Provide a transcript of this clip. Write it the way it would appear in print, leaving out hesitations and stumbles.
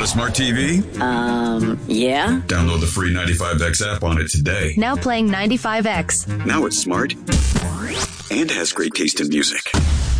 Got a smart TV? Yeah. Download the free 95X app on it today. Now playing 95X. Now it's smart and has great taste in music.